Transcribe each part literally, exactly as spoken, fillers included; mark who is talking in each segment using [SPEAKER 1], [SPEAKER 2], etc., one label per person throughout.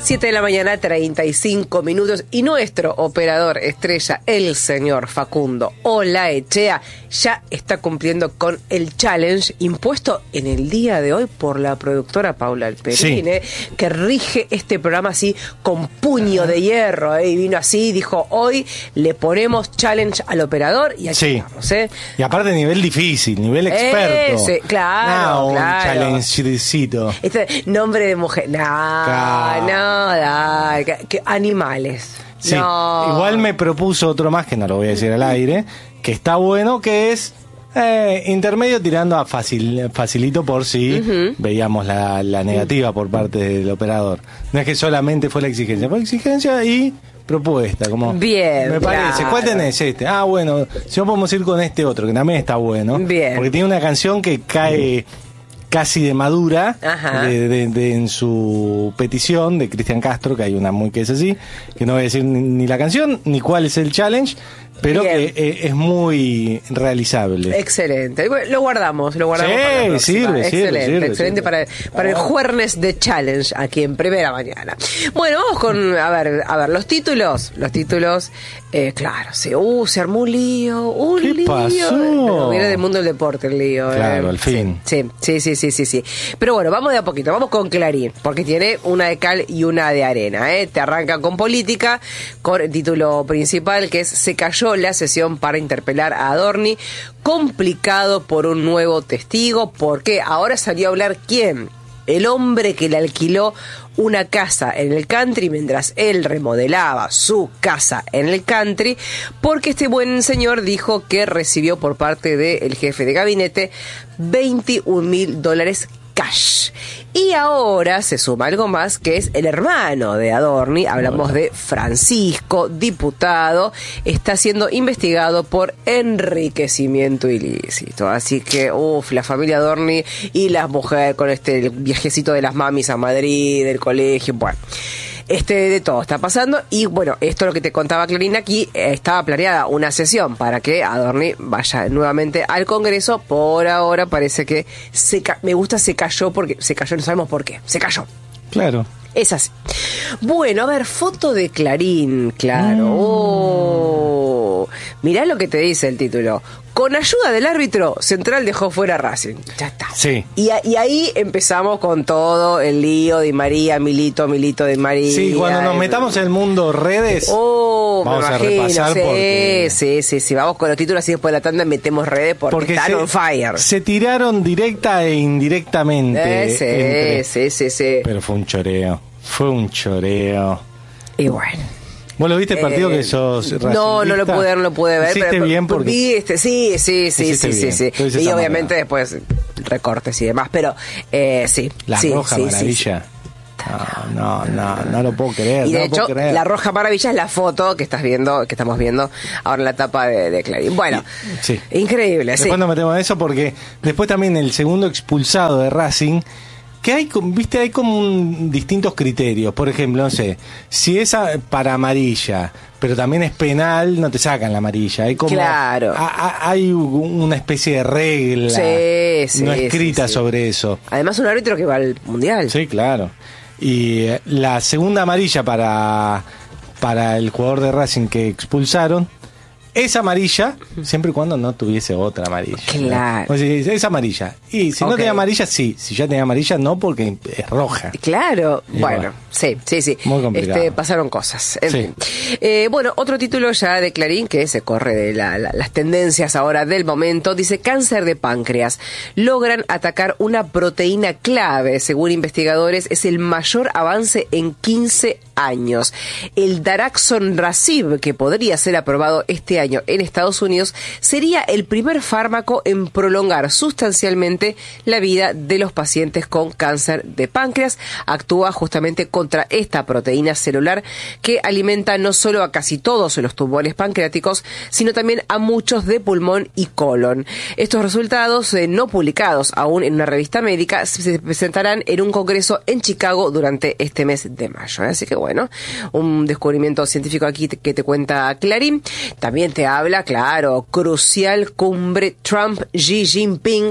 [SPEAKER 1] siete de la mañana, treinta y cinco minutos, y nuestro operador estrella, el señor Facundo Olaechea, ya está cumpliendo con el challenge impuesto en el día de hoy por la productora Paula Alperín, sí. eh, que rige este programa así con puño de hierro, eh, y vino así, dijo, hoy le ponemos challenge al operador y aquí
[SPEAKER 2] sí.
[SPEAKER 1] vamos, eh.
[SPEAKER 2] Y aparte nivel difícil, nivel experto.
[SPEAKER 1] Ese, claro,
[SPEAKER 2] no,
[SPEAKER 1] claro.
[SPEAKER 2] Un challengecito.
[SPEAKER 1] Este nombre de mujer, no,
[SPEAKER 2] claro.
[SPEAKER 1] no, da, que, que animales.
[SPEAKER 2] Sí,
[SPEAKER 1] no.
[SPEAKER 2] Igual me propuso otro más, que no lo voy a decir al aire, que está bueno, que es eh, intermedio tirando a fácil, facilito por si uh-huh. veíamos la, la negativa por parte del operador. No es que solamente fue la exigencia, fue exigencia y propuesta, como
[SPEAKER 1] bien,
[SPEAKER 2] me parece.
[SPEAKER 1] claro.
[SPEAKER 2] ¿Cuál tenés? Este. Ah, bueno, si no podemos ir con este otro, que también está bueno.
[SPEAKER 1] Bien.
[SPEAKER 2] Porque tiene una canción que cae casi de madura de, de, de, en su petición de Cristian Castro, que hay una muy que es así, que no voy a decir ni, ni la canción ni cuál es el challenge, pero bien. que eh, es muy realizable.
[SPEAKER 1] Excelente. Lo guardamos, lo guardamos
[SPEAKER 2] sí,
[SPEAKER 1] para la próxima.
[SPEAKER 2] Sirve,
[SPEAKER 1] excelente,
[SPEAKER 2] sirve, sirve,
[SPEAKER 1] excelente
[SPEAKER 2] sirve.
[SPEAKER 1] para, para el jueves de challenge aquí en Primera Mañana. Bueno, vamos con, a ver, a ver, los títulos, los títulos, eh, claro, se, uh, se armó un lío, un
[SPEAKER 2] ¿Qué
[SPEAKER 1] lío.
[SPEAKER 2] pasó?
[SPEAKER 1] Pero viene del mundo del deporte el lío.
[SPEAKER 2] Claro,
[SPEAKER 1] eh.
[SPEAKER 2] al fin.
[SPEAKER 1] Sí, sí, sí, sí, sí, sí. Pero bueno, vamos de a poquito, vamos con Clarín, porque tiene una de cal y una de arena, ¿eh? Te arranca con política, con el título principal que es Se cayó la sesión para interpelar a Adorni, complicado por un nuevo testigo, porque ahora salió a hablar quién, el hombre que le alquiló una casa en el country mientras él remodelaba su casa en el country, porque este buen señor dijo que recibió por parte del jefe de gabinete veintiún mil dólares cash. Y ahora se suma algo más, que es el hermano de Adorni, hablamos de Francisco, diputado, está siendo investigado por enriquecimiento ilícito. Así que, uff, la familia Adorni y las mujeres con este el viajecito de las mamis a Madrid, del colegio, bueno. Este de todo está pasando y bueno, esto es lo que te contaba Clarín aquí, eh, estaba planeada una sesión para que Adorni vaya nuevamente al Congreso. Por ahora parece que se ca- me gusta se cayó porque se cayó, no sabemos por qué, se cayó.
[SPEAKER 2] Claro.
[SPEAKER 1] Es así. Bueno, a ver, foto de Clarín, claro. Mm. Oh, mirá lo que te dice el título. Con ayuda del árbitro, Central dejó fuera a Racing. Ya está.
[SPEAKER 2] Sí.
[SPEAKER 1] Y, a, y ahí empezamos con todo el lío de María, Milito, Milito de María.
[SPEAKER 2] Sí, cuando nos
[SPEAKER 1] el...
[SPEAKER 2] metamos en el mundo redes,
[SPEAKER 1] oh,
[SPEAKER 2] vamos
[SPEAKER 1] me
[SPEAKER 2] a
[SPEAKER 1] imagino,
[SPEAKER 2] repasar
[SPEAKER 1] sí,
[SPEAKER 2] porque...
[SPEAKER 1] sí, sí, sí, vamos con los títulos así después de la tanda metemos redes porque, porque están
[SPEAKER 2] se,
[SPEAKER 1] on fire.
[SPEAKER 2] Se tiraron directa e indirectamente.
[SPEAKER 1] Eh, sí,
[SPEAKER 2] entre...
[SPEAKER 1] sí, sí, sí.
[SPEAKER 2] Pero fue un choreo, fue un choreo.
[SPEAKER 1] Y bueno.
[SPEAKER 2] ¿Vos lo viste el partido
[SPEAKER 1] eh,
[SPEAKER 2] que sos racingista?
[SPEAKER 1] No, no lo pude, no lo pude ver.
[SPEAKER 2] ¿Hiciste
[SPEAKER 1] pero,
[SPEAKER 2] bien? Porque...
[SPEAKER 1] Vi este, sí, sí, sí, sí, sí, sí. Y obviamente
[SPEAKER 2] manera.
[SPEAKER 1] después recortes y demás, pero eh, sí.
[SPEAKER 2] La
[SPEAKER 1] sí,
[SPEAKER 2] roja
[SPEAKER 1] sí,
[SPEAKER 2] maravilla.
[SPEAKER 1] Sí, sí.
[SPEAKER 2] No, no, no, no lo puedo creer.
[SPEAKER 1] Y de
[SPEAKER 2] no
[SPEAKER 1] hecho,
[SPEAKER 2] creer.
[SPEAKER 1] la roja maravilla es la foto que estás viendo, que estamos viendo ahora en la tapa de, de Clarín. Bueno,
[SPEAKER 2] sí.
[SPEAKER 1] Increíble,
[SPEAKER 2] después
[SPEAKER 1] sí.
[SPEAKER 2] nos metemos en eso porque después también el segundo expulsado de Racing, que hay, viste, hay como un, distintos criterios. Por ejemplo, no sé, si es a, para amarilla, pero también es penal, no te sacan la amarilla. Hay como
[SPEAKER 1] claro.
[SPEAKER 2] a, a, hay una especie de regla
[SPEAKER 1] sí, sí,
[SPEAKER 2] no escrita
[SPEAKER 1] sí, sí.
[SPEAKER 2] sobre eso.
[SPEAKER 1] Además un árbitro que va al mundial.
[SPEAKER 2] Sí, claro. Y eh, la segunda amarilla para para el jugador de Racing que expulsaron es amarilla, siempre y cuando no tuviese otra amarilla.
[SPEAKER 1] Claro.
[SPEAKER 2] ¿No? O sea, es amarilla. Y si okay. no tenía amarilla, sí. Si ya tenía amarilla, no, porque es roja.
[SPEAKER 1] Claro.
[SPEAKER 2] Y
[SPEAKER 1] bueno,
[SPEAKER 2] bueno,
[SPEAKER 1] sí, sí, sí.
[SPEAKER 2] Muy complicado.
[SPEAKER 1] Este, pasaron cosas. En
[SPEAKER 2] sí.
[SPEAKER 1] fin. Eh, bueno, otro título ya de Clarín, que se corre de la, la, las tendencias ahora del momento, dice cáncer de páncreas. Logran atacar una proteína clave. Según investigadores, es el mayor avance en quince años. El daraxonrasib, que podría ser aprobado este año en Estados Unidos, sería el primer fármaco en prolongar sustancialmente la vida de los pacientes con cáncer de páncreas. Actúa justamente contra esta proteína celular que alimenta no solo a casi todos los tumores pancreáticos, sino también a muchos de pulmón y colon. Estos resultados, eh, no publicados aún en una revista médica, se presentarán en un congreso en Chicago durante este mes de mayo. Así que bueno, un descubrimiento científico aquí que te cuenta Clarín. También te habla, claro, crucial cumbre Trump-Xi Jinping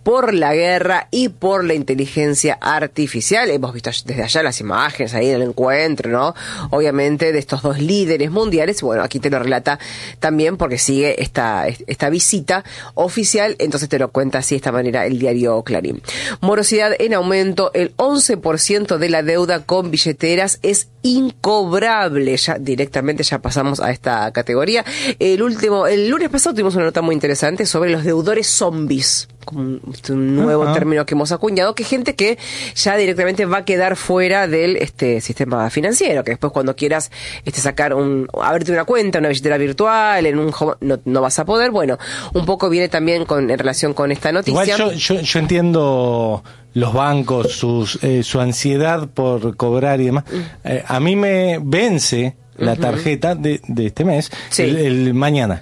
[SPEAKER 1] por la guerra y por la inteligencia artificial. Hemos visto desde allá las imágenes ahí en el encuentro, ¿no? Obviamente de estos dos líderes mundiales. Bueno, aquí te lo relata también porque sigue esta, esta visita oficial, entonces te lo cuenta así de esta manera el diario Clarín. Morosidad en aumento, el once por ciento de la deuda con billeteras es incobrable. Ya directamente ya pasamos a esta categoría. El último, el lunes pasado tuvimos una nota muy interesante sobre los deudores zombies, como un, un nuevo uh-huh. término que hemos acuñado, que es gente que ya directamente va a quedar fuera del este sistema financiero, que después cuando quieras este sacar un, abrirte una cuenta, una billetera virtual, en un home, no, no vas a poder. Bueno, un poco viene también con en relación con esta noticia.
[SPEAKER 2] Igual yo, yo, yo entiendo los bancos, sus, eh, su ansiedad por cobrar y demás. Eh, a mí me vence la tarjeta de, de este mes, sí. el, el mañana.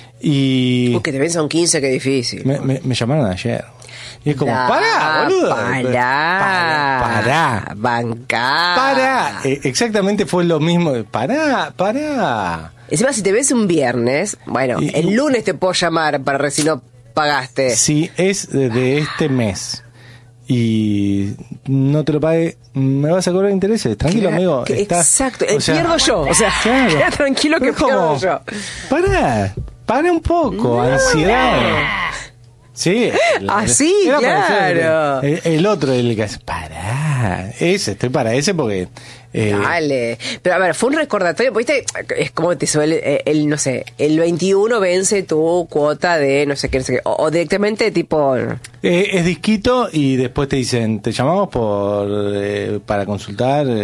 [SPEAKER 2] Y
[SPEAKER 1] Uy, que te vence a un quince, qué difícil.
[SPEAKER 2] Me, me, me llamaron ayer. Y es como,
[SPEAKER 1] da,
[SPEAKER 2] pará, boludo.
[SPEAKER 1] Pará.
[SPEAKER 2] Pará.
[SPEAKER 1] Bancá.
[SPEAKER 2] Pará. Eh, exactamente fue lo mismo. Pará, pará.
[SPEAKER 1] Encima, si te ves un viernes, bueno, y, el lunes te puedo llamar para ver si no pagaste.
[SPEAKER 2] Si es de, de este mes y no te lo pague, me vas a cobrar intereses. Tranquilo,
[SPEAKER 1] claro,
[SPEAKER 2] amigo.
[SPEAKER 1] Que
[SPEAKER 2] estás,
[SPEAKER 1] exacto,
[SPEAKER 2] o sea,
[SPEAKER 1] pierdo yo. O sea,
[SPEAKER 2] claro,
[SPEAKER 1] queda tranquilo que
[SPEAKER 2] como,
[SPEAKER 1] pierdo yo.
[SPEAKER 2] Pará, para un poco, no, ansiedad. Sí.
[SPEAKER 1] Así, claro.
[SPEAKER 2] El, el otro, el que hace, pará, ese, estoy para ese porque...
[SPEAKER 1] Eh, Dale. Pero a ver, fue un recordatorio, ¿viste? Es como te suele, el, el, no sé, el veintiuno vence tu cuota de no sé qué, no sé qué o, o directamente tipo...
[SPEAKER 2] Eh, es disquito y después te dicen, te llamamos por eh, para consultar el,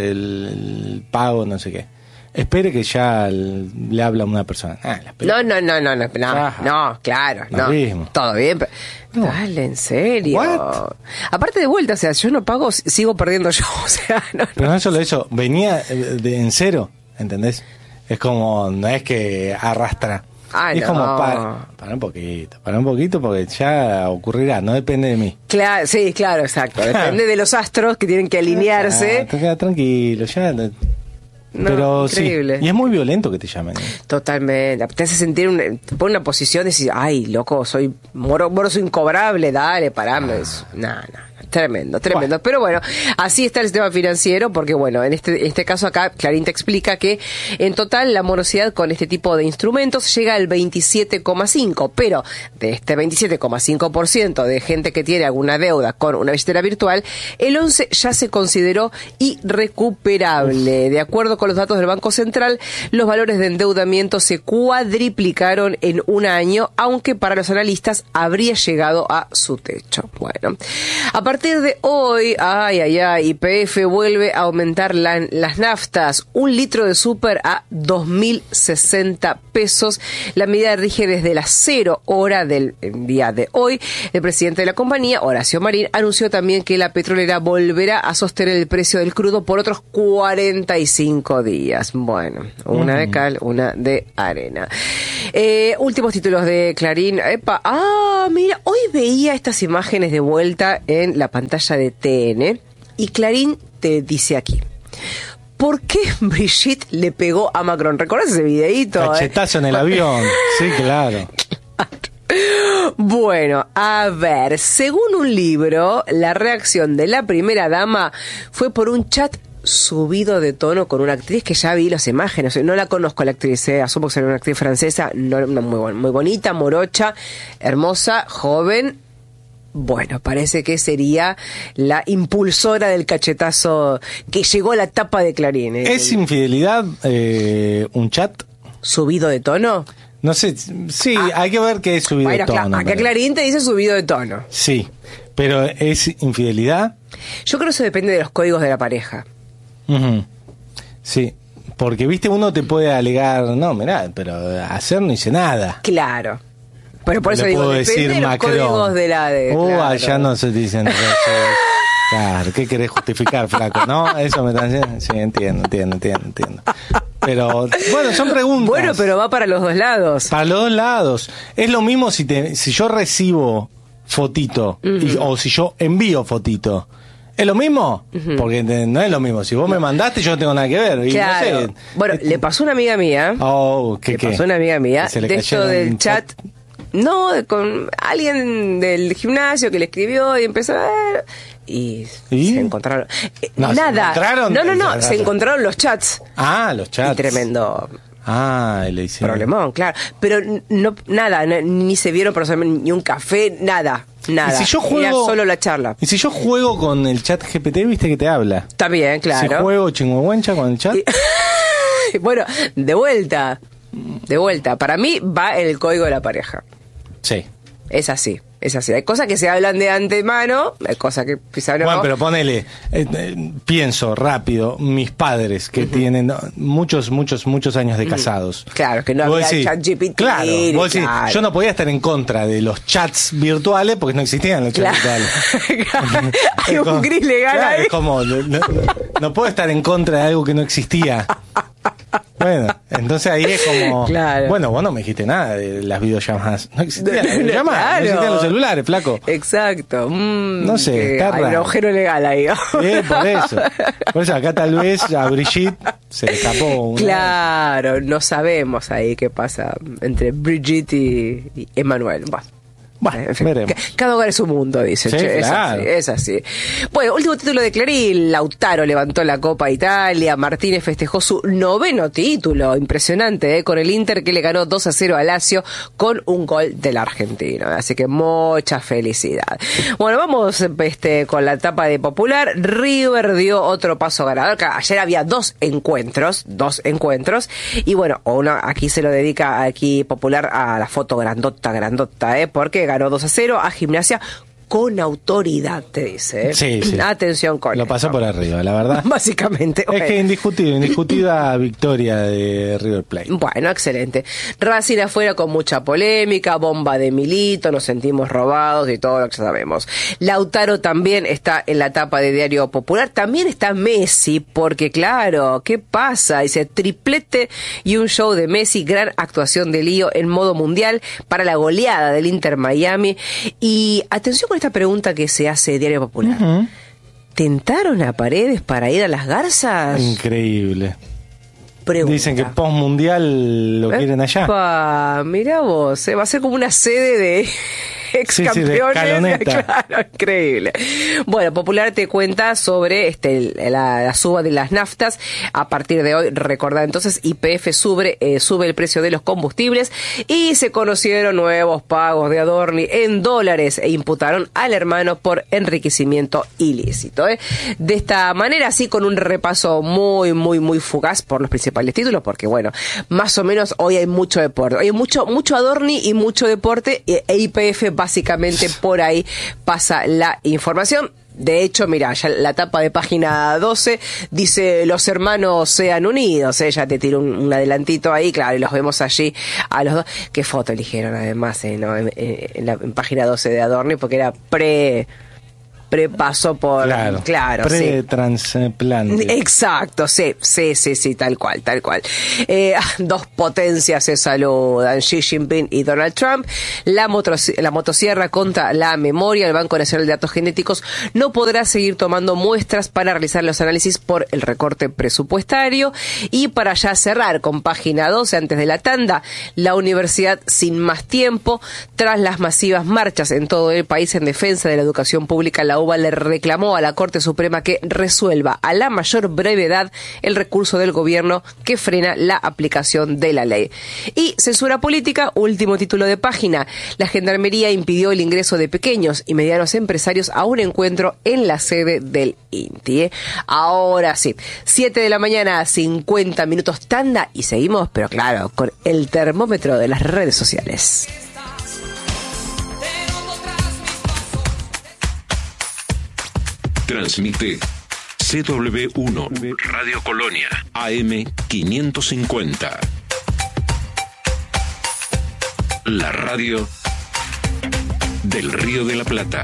[SPEAKER 2] el pago, no sé qué. Espere que ya le habla una persona. Ah,
[SPEAKER 1] no, no, no, no, no, no, no, claro, no. Mismo. Todo bien, pero... No. Dale, en serio. What? Aparte de vuelta, o sea, yo no pago, sigo perdiendo yo, o sea, no,
[SPEAKER 2] pero
[SPEAKER 1] no,
[SPEAKER 2] no solo eso, venía de, en cero, ¿entendés? Es como, no es que arrastra.
[SPEAKER 1] Ah,
[SPEAKER 2] es
[SPEAKER 1] no.
[SPEAKER 2] como, para, para un poquito, para un poquito porque ya ocurrirá, no depende de mí.
[SPEAKER 1] Claro, sí, claro, exacto. Depende de los astros que tienen que alinearse.
[SPEAKER 2] Ah, te queda tranquilo, ya...
[SPEAKER 1] No,
[SPEAKER 2] pero
[SPEAKER 1] increíble.
[SPEAKER 2] Sí, y es muy violento que te llamen. ¿eh?
[SPEAKER 1] Totalmente. Te hace sentir, un, te pone una posición de decir, ay, loco, soy moro, moroso incobrable, dale, parame. Ah. No, no. Tremendo, tremendo. Bueno. Pero bueno, así está el sistema financiero, porque bueno, en este, en este caso acá Clarín te explica que en total la morosidad con este tipo de instrumentos llega al veintisiete coma cinco, pero de este veintisiete coma cinco por ciento de gente que tiene alguna deuda con una billetera virtual, el once ya se consideró irrecuperable. De acuerdo con los datos del Banco Central, los valores de endeudamiento se cuadriplicaron en un año, aunque para los analistas habría llegado a su techo. Bueno, a partir de hoy, ay, ay, ay, Y P F vuelve a aumentar la, las naftas. Un litro de súper a dos mil sesenta pesos. La medida rige desde las cero hora del día de hoy. El presidente de la compañía, Horacio Marín, anunció también que la petrolera volverá a sostener el precio del crudo por otros cuarenta y cinco días. Bueno, una uh-huh. de cal, una de arena. Eh, últimos títulos de Clarín. Epa, ah, mira, hoy veía estas imágenes de vuelta en la pantalla de T N y Clarín te dice aquí: ¿por qué Brigitte le pegó a Macron? ¿Recordás ese videíto?
[SPEAKER 2] Cachetazo eh? en el avión. Sí, claro.
[SPEAKER 1] Bueno, a ver, según un libro, la reacción de la primera dama fue por un chat subido de tono con una actriz que ya vi las imágenes. No la conozco a la actriz, eh, asumo que será una actriz francesa, no, no, muy, muy bonita, morocha, hermosa, joven. Bueno, parece que sería la impulsora del cachetazo que llegó a la tapa de Clarín. ¿eh?
[SPEAKER 2] ¿Es infidelidad eh, un chat?
[SPEAKER 1] ¿Subido de tono?
[SPEAKER 2] No sé, sí, ah, hay que ver qué es subido
[SPEAKER 1] bueno,
[SPEAKER 2] de tono.
[SPEAKER 1] Acá pero... Clarín te dice subido de tono.
[SPEAKER 2] Sí, pero ¿es infidelidad?
[SPEAKER 1] Yo creo que eso depende de los códigos de la pareja.
[SPEAKER 2] Uh-huh. Sí, porque, viste, uno te puede alegar, no, mirá, pero hacer no hice nada.
[SPEAKER 1] Claro. Pero por eso
[SPEAKER 2] Le
[SPEAKER 1] digo,
[SPEAKER 2] puedo
[SPEAKER 1] depende
[SPEAKER 2] decir
[SPEAKER 1] de los
[SPEAKER 2] Macron.
[SPEAKER 1] códigos de la... De,
[SPEAKER 2] uh,
[SPEAKER 1] claro.
[SPEAKER 2] allá no se dicen... Claro, ¿qué querés justificar, flaco? ¿No? Eso me están diciendo. Sí, entiendo, entiendo, entiendo, entiendo. Pero, bueno, son preguntas.
[SPEAKER 1] Bueno, pero va para los dos lados.
[SPEAKER 2] Para los dos lados. Es lo mismo si te, si yo recibo fotito, uh-huh. y, o si yo envío fotito. ¿Es lo mismo? Uh-huh. Porque no es lo mismo. Si vos me mandaste, yo no tengo nada que ver. Y
[SPEAKER 1] claro.
[SPEAKER 2] No sé,
[SPEAKER 1] bueno,
[SPEAKER 2] este...
[SPEAKER 1] le pasó a una amiga mía.
[SPEAKER 2] Oh, ¿qué,
[SPEAKER 1] le
[SPEAKER 2] qué?
[SPEAKER 1] pasó a una amiga mía. De esto del chat. No, con alguien del gimnasio que le escribió y empezó a ver... Y,
[SPEAKER 2] ¿Y?
[SPEAKER 1] se encontraron... eh,
[SPEAKER 2] No,
[SPEAKER 1] nada.
[SPEAKER 2] ¿se encontraron?
[SPEAKER 1] No, no, no, se encontraron los chats.
[SPEAKER 2] Ah, los chats.
[SPEAKER 1] Y tremendo...
[SPEAKER 2] Ah, le hicieron.
[SPEAKER 1] Problemón, claro. Pero no, nada, no, ni se vieron personalmente, ni un café, nada, nada.
[SPEAKER 2] ¿Y si yo juego,
[SPEAKER 1] era solo la charla.
[SPEAKER 2] Y si yo juego con el chat G P T, viste que te habla.
[SPEAKER 1] Está bien, claro.
[SPEAKER 2] Si juego chingüengüencha con el chat.
[SPEAKER 1] Y, bueno, de vuelta, de vuelta. Para mí va en el código de la pareja.
[SPEAKER 2] Sí.
[SPEAKER 1] Es así. Es así, hay cosas que se hablan de antemano, hay cosas que quizá no.
[SPEAKER 2] Bueno, pero ponele, eh, eh, pienso rápido, mis padres que uh-huh. tienen muchos, muchos, muchos años de uh-huh. casados.
[SPEAKER 1] Claro, que no había chat G P T.
[SPEAKER 2] Claro, vos decís,
[SPEAKER 1] claro,
[SPEAKER 2] yo no podía estar en contra de los chats virtuales porque no existían los chats
[SPEAKER 1] claro.
[SPEAKER 2] virtuales.
[SPEAKER 1] Hay un
[SPEAKER 2] como,
[SPEAKER 1] gris legal
[SPEAKER 2] claro,
[SPEAKER 1] ahí.
[SPEAKER 2] Es como, no, no, no puedo estar en contra de algo que no existía. Bueno, entonces ahí es como...
[SPEAKER 1] Claro.
[SPEAKER 2] Bueno, vos no me dijiste nada de las videollamadas. No existían las videollamadas, claro. No existían los celulares, flaco.
[SPEAKER 1] Exacto. Mm,
[SPEAKER 2] no sé, está
[SPEAKER 1] hay
[SPEAKER 2] raro.
[SPEAKER 1] un agujero legal ahí.
[SPEAKER 2] Eh, por eso. Por eso acá tal vez a Brigitte se le escapó. Una...
[SPEAKER 1] Claro, no sabemos ahí qué pasa entre Brigitte y, y Emmanuel. Bueno.
[SPEAKER 2] Bueno,
[SPEAKER 1] en fin,
[SPEAKER 2] veremos.
[SPEAKER 1] Cada hogar es su mundo, dice.
[SPEAKER 2] Sí,
[SPEAKER 1] che,
[SPEAKER 2] claro.
[SPEAKER 1] es así, es así. Bueno, último título de Clarín. Lautaro levantó la Copa Italia. Martínez festejó su noveno título. Impresionante, ¿eh? Con el Inter que le ganó dos a cero a Lazio con un gol del argentino. Así que mucha felicidad. Bueno, vamos este, con la etapa de Popular. River dio otro paso ganador. Ayer había dos encuentros, dos encuentros. Y bueno, uno aquí se lo dedica aquí Popular a la foto grandota, grandota, ¿eh? Porque ganó dos a cero a Gimnasia con autoridad, te dice. ¿eh?
[SPEAKER 2] Sí, sí.
[SPEAKER 1] Atención con
[SPEAKER 2] Lo
[SPEAKER 1] esto.
[SPEAKER 2] pasó por arriba, la verdad.
[SPEAKER 1] Básicamente.
[SPEAKER 2] Es que indiscutible, indiscutida victoria de River Plate.
[SPEAKER 1] Bueno, excelente. Racing afuera con mucha polémica, bomba de Milito, nos sentimos robados y todo lo que sabemos. Lautaro también está en la etapa de Diario Popular. También está Messi, porque claro, ¿qué pasa? Dice, triplete y un show de Messi, gran actuación de Lío en modo mundial para la goleada del Inter Miami. Y atención con esta pregunta que se hace Diario Popular. Uh-huh. ¿Tentaron a Paredes para ir a las Garzas?
[SPEAKER 2] Increíble.
[SPEAKER 1] Pregunta.
[SPEAKER 2] Dicen que post mundial lo
[SPEAKER 1] Epa,
[SPEAKER 2] quieren allá.
[SPEAKER 1] Mirá vos, ¿eh? Va a ser como una sede de ex
[SPEAKER 2] sí,
[SPEAKER 1] campeones.
[SPEAKER 2] Sí,
[SPEAKER 1] claro, increíble. Bueno, Popular te cuenta sobre este la, la suba de las naftas. A partir de hoy, recordad entonces, Y P F sube, eh, sube el precio de los combustibles y se conocieron nuevos pagos de Adorni en dólares e imputaron al hermano por enriquecimiento ilícito. ¿eh? De esta manera, así con un repaso muy, muy, muy fugaz por los principales títulos, porque bueno, más o menos hoy hay mucho deporte. Hoy hay mucho, mucho Adorni y mucho deporte e Y P F básicamente por ahí pasa la información. De hecho, mira, ya la tapa de página doce dice los hermanos sean unidos. Ella ¿eh? te tiró un, un adelantito ahí, claro, y los vemos allí a los dos. ¿Qué foto eligieron además eh, ¿no? en, en, la, en página doce de Adorni? Porque era pre... prepaso por
[SPEAKER 2] claro,
[SPEAKER 1] claro
[SPEAKER 2] pre-trasplante.
[SPEAKER 1] Sí. Exacto, sí, sí, sí, sí, tal cual, tal cual. Eh, dos potencias se saludan, Xi Jinping y Donald Trump. La, motos, la motosierra contra la memoria. El Banco Nacional de Datos Genéticos no podrá seguir tomando muestras para realizar los análisis por el recorte presupuestario. Y para ya cerrar con página doce, antes de la tanda, la universidad sin más tiempo, tras las masivas marchas en todo el país en defensa de la educación pública, la U B A le reclamó a la Corte Suprema que resuelva a la mayor brevedad el recurso del gobierno que frena la aplicación de la ley. Y censura política, último título de página. La Gendarmería impidió el ingreso de pequeños y medianos empresarios a un encuentro en la sede del INTI. ¿eh? Ahora sí, siete de la mañana, cincuenta minutos tanda y seguimos, pero claro, con el termómetro de las redes sociales.
[SPEAKER 3] Transmite C W uno Radio Colonia A M quinientos cincuenta. La radio del Río de la Plata.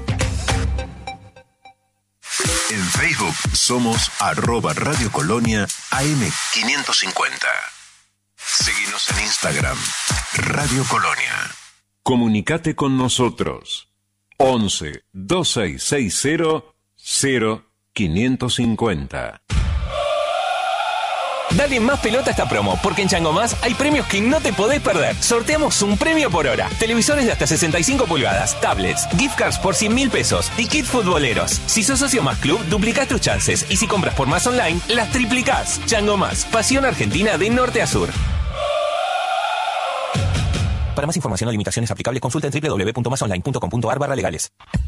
[SPEAKER 3] En Facebook somos arroba Radio Colonia A M quinientos cincuenta. Seguinos en Instagram, Radio Colonia. Comunicate con nosotros. once, dos seis seis cero, cero quinientos cincuenta.
[SPEAKER 4] Dale más pelota a esta promo, porque en Chango Más hay premios que no te podés perder. Sorteamos un premio por hora. Televisores de hasta sesenta y cinco pulgadas, tablets, gift cards por cien mil pesos y kit futboleros. Si sos socio Más Club, duplicás tus chances. Y si compras por Más Online, las triplicás. Chango Más, pasión argentina de norte a sur. Para más información o limitaciones aplicables, consulta en doble u doble u doble u punto más online punto com punto a r barra legales.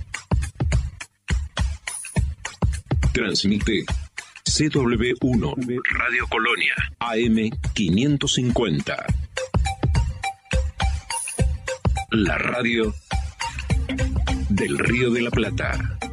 [SPEAKER 3] Transmite C W uno Radio Colonia A M quinientos cincuenta. La radio del Río de la Plata.